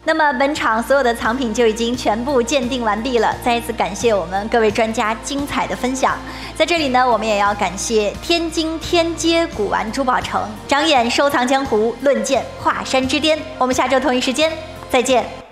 那么本场所有的藏品就已经全部鉴定完毕了，再一次感谢我们各位专家精彩的分享。在这里呢，我们也要感谢天津天街古玩珠宝城，长眼收藏江湖，论剑华山之巅。我们下周同一时间再见。